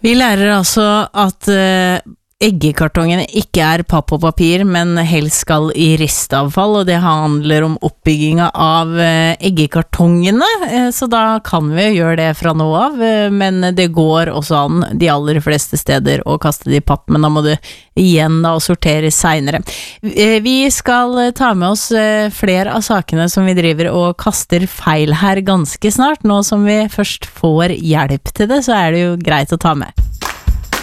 Vi lærer altså at eggekartongene ikke papp og papir, men helst skal i restavfall, og det handler om oppbygginga av eggekartongene, så da kan vi gjøre det fra nå av, men det går også an de aller fleste steder å kaste det i papp, men da må du igjen da sortere senere. Vi skal ta med oss flere av sakene som vi driver og kaster feil her ganske snart. Nå som vi først får hjelp til det, så det jo greit å ta med.